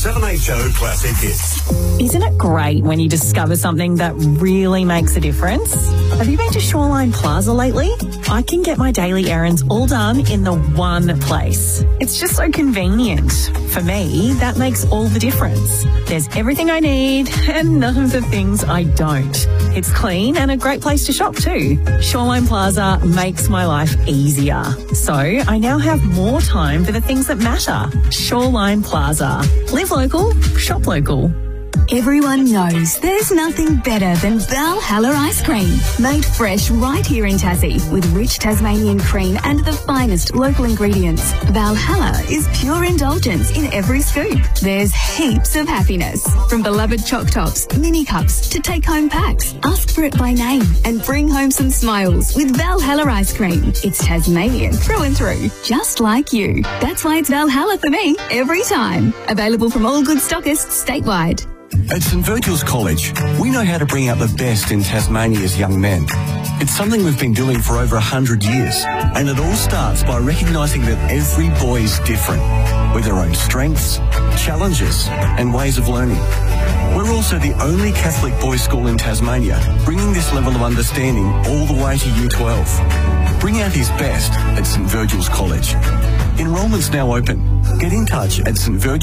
7HO Classic Hits. Isn't it great when you discover something that really makes a difference? Have you been to Shoreline Plaza lately? I can get my daily errands all done in the one place. It's just so convenient. For me, that makes all the difference. There's everything I need and none of the things I don't. It's clean and a great place to shop too. Shoreline Plaza makes my life easier. So I now have more time for the things that matter. Shoreline Plaza. Live local, shop local. Everyone knows there's nothing better than Valhalla ice cream. Made fresh right here in Tassie with rich Tasmanian cream and the finest local ingredients. Valhalla is pure indulgence in every scoop. There's heaps of happiness. From beloved choc tops, mini cups to take-home packs. Ask for it by name and bring home some smiles with Valhalla ice cream. It's Tasmanian through and through, just like you. That's why it's Valhalla for me every time. Available from all good stockists statewide. At St Virgil's College, we know how to bring out the best in Tasmania's young men. It's something we've been doing for over 100 years, and it all starts by recognising that every boy is different, with their own strengths, challenges, and ways of learning. We're also the only Catholic boys' school in Tasmania, bringing this level of understanding all the way to Year 12. Bring out his best at St Virgil's College. Enrolment's now open. Get in touch at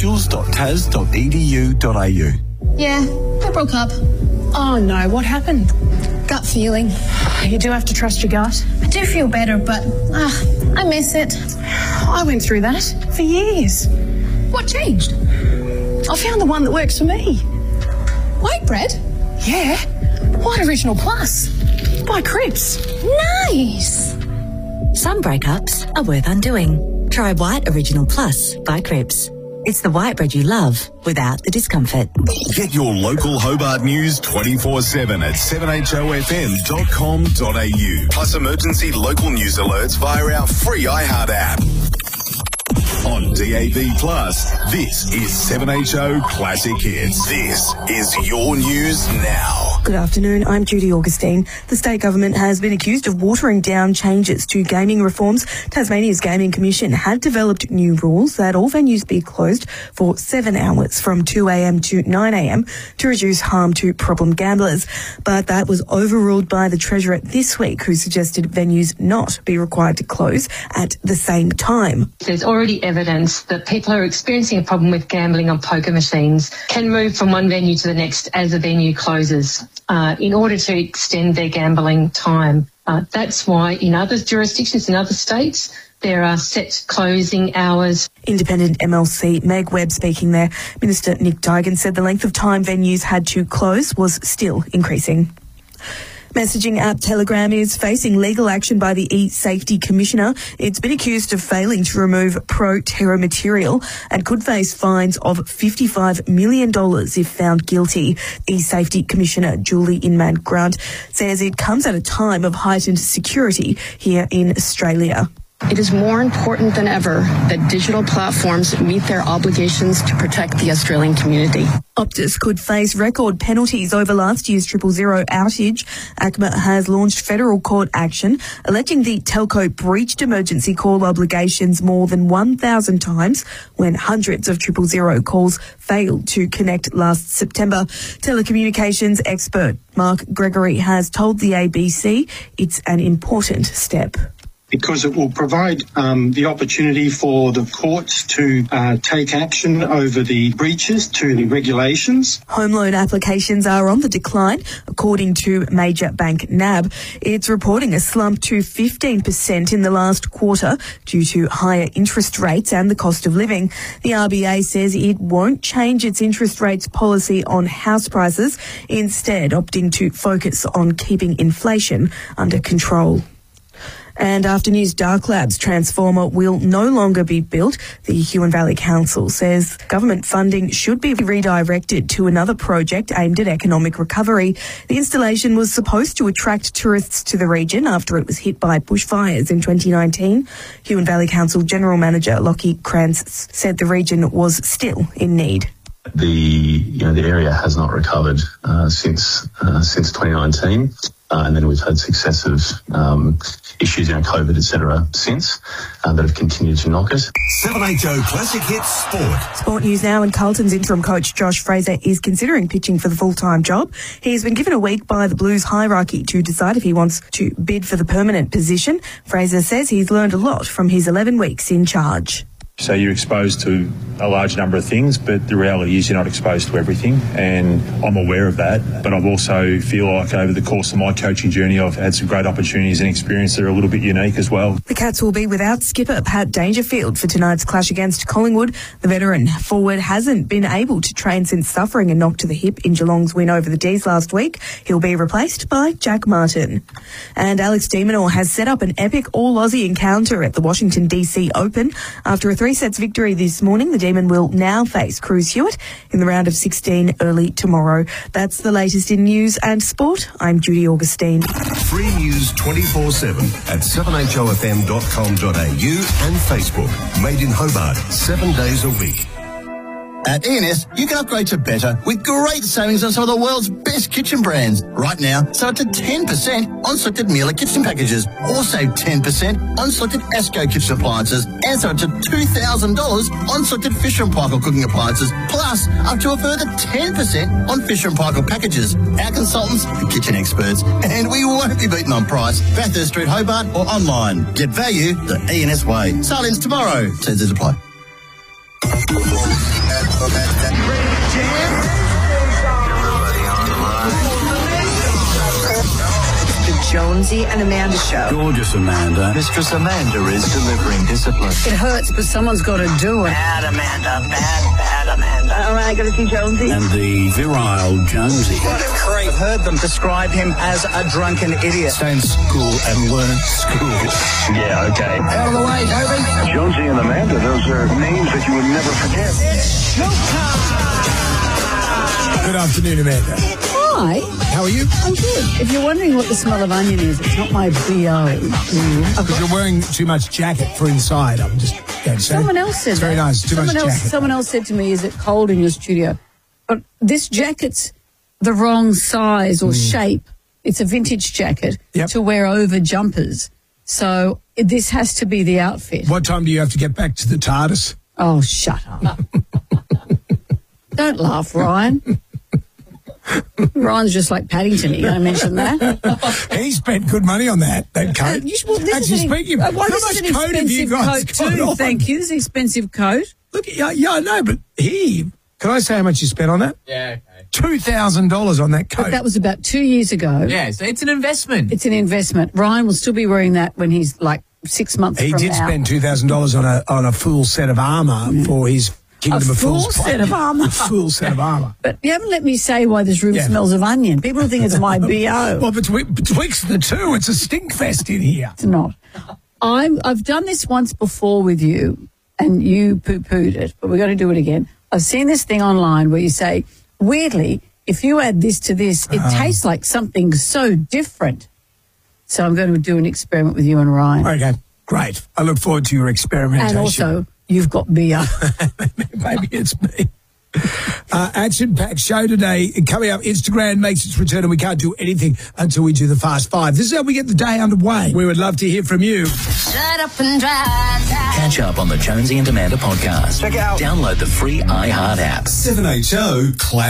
stvirgils.tas.edu.au. Yeah, they broke up. Oh no, what happened? Gut feeling. You do have to trust your gut. I do feel better, but I miss it. I went through that for years. What changed? I found the one that works for me. White bread? Yeah, White Original Plus by Cripps. Nice! Some breakups are worth undoing. Try White Original Plus by Cripps. It's the white bread you love without the discomfort. Get your local Hobart news 24/7 at 7HOFM.com.au. Plus emergency local news alerts via our free iHeart app. On DAB+, this is 7HO Classic Hits. This is your news now. Good afternoon, I'm Judy Augustine. The state government has been accused of watering down changes to gaming reforms. Tasmania's Gaming Commission had developed new rules that all venues be closed for 7 hours from 2 a.m. to 9 a.m. to reduce harm to problem gamblers. But that was overruled by the Treasurer this week, who suggested venues not be required to close at the same time. There's already evidence that people who are experiencing a problem with gambling on poker machines can move from one venue to the next as the venue closes in order to extend their gambling time. That's why in other jurisdictions, in other states, there are set closing hours. Independent MLC Meg Webb speaking there. Minister Nick Duigan said the length of time venues had to close was still increasing. Messaging app Telegram is facing legal action by the E-Safety Commissioner. It's been accused of failing to remove pro-terror material and could face fines of $55 million if found guilty. E-Safety Commissioner Julie Inman-Grant says it comes at a time of heightened security here in Australia. It is more important than ever that digital platforms meet their obligations to protect the Australian community. Optus could face record penalties over last year's 000 outage. ACMA has launched federal court action alleging the telco breached emergency call obligations more than 1,000 times when hundreds of 000 calls failed to connect last September. Telecommunications expert Mark Gregory has told the ABC it's an important step. Because it will provide the opportunity for the courts to take action over the breaches to the regulations. Home loan applications are on the decline, according to major bank NAB. It's reporting a slump to 15% in the last quarter due to higher interest rates and the cost of living. The RBA says it won't change its interest rates policy on house prices, instead opting to focus on keeping inflation under control. And after News Dark Labs transformer will no longer be built, the Huon Valley Council says government funding should be redirected to another project aimed at economic recovery. The installation was supposed to attract tourists to the region after it was hit by bushfires in 2019. Huon Valley Council General Manager Lockie Krantz said the region was still in need. The area has not recovered since 2019. and then we've had successive issues, COVID, etc., since that have continued to knock us. 7HO Classic Hits Sport. Sport news now, and Carlton's interim coach Josh Fraser is considering pitching for the full-time job. He's been given a week by the Blues hierarchy to decide if he wants to bid for the permanent position. Fraser says he's learned a lot from his 11 weeks in charge. So you're exposed to a large number of things, but the reality is you're not exposed to everything, and I'm aware of that. But I also feel like over the course of my coaching journey, I've had some great opportunities and experience that are a little bit unique as well. The Cats will be without skipper Pat Dangerfield for tonight's clash against Collingwood. The veteran forward hasn't been able to train since suffering a knock to the hip in Geelong's win over the D's last week. He'll be replaced by Jack Martin. And Alex de Minaur has set up an epic all-Aussie encounter at the Washington DC Open. After a 3-sets victory this morning, the Demon will now face Cruz Hewitt in the round of 16 early tomorrow. That's the latest in news and sport. I'm Judy Augustine. Free news 24/7 at 7HOFM.com.au and Facebook. Made in Hobart, 7 days a week. At E&S, you can upgrade to better with great savings on some of the world's best kitchen brands. Right now, save up to 10% on selected Miele kitchen packages, or save 10% on selected Esco kitchen appliances, and save up to $2,000 on selected Fisher & Paykel cooking appliances, plus up to a further 10% on Fisher & Paykel packages. Our consultants are kitchen experts, and we won't be beaten on price. Bathurst Street, Hobart, or online. Get value the E&S way. Sale ends tomorrow. Terms apply. The Jonesy and Amanda Show. Gorgeous Amanda. Mistress Amanda is delivering discipline. It hurts, but someone's got to do it. Bad Amanda, bad Amanda. All right, got to see Jonesy. And the virile Jonesy. What a creep. I've heard them describe him as a drunken idiot. Stay in school and learn at school. Yeah, okay. Out of the way, Toby. Jonesy and Amanda, those are names that you would never forget. It's showtime. Good afternoon, Amanda. Hi. How are you? I'm good. If you're wondering what the smell of onion is, it's not my BO. Because you're wearing too much jacket for inside. I'm just going to say. Someone else said it's very that. nice. Too much jacket. Someone else said to me, is it cold in your studio? But this jacket's the wrong size or shape. It's a vintage jacket to wear over jumpers. So this has to be the outfit. What time do you have to get back to the TARDIS? Oh, shut up. Don't laugh, Ryan. Ryan's just like Paddington. You going to mention that? He spent good money on that coat. Actually, speaking of, how much coat have you guys got on? Thank you. This is an expensive coat. Look, yeah, I know, but can I say how much you spent on that? Yeah, okay. $2,000 on that coat. But that was about 2 years ago. Yeah, so it's an investment. It's an investment. Ryan will still be wearing that when he's like 6 months from now. He did spend $2,000 on a full set of armour for his Kingdom of Fools. A full set of armour. A full set of armour. But you haven't let me say why this room smells of onion. People think it's my BO. Well, betwixt the two, it's a stink fest in here. It's not. I've done this once before with you, and you poo-pooed it, but we're going to do it again. I've seen this thing online where you say, weirdly, if you add this to this, it tastes like something so different. So I'm going to do an experiment with you and Ryan. Okay, great. I look forward to your experimentation. And also, you've got beer. Maybe it's me. Action-packed show today. Coming up, Instagram makes its return and we can't do anything until we do the Fast Five. This is how we get the day underway. We would love to hear from you. Shut up and drive. Catch up on the Jonesy and Amanda podcast. Check it out. Download the free iHeart app. 7HO Classic.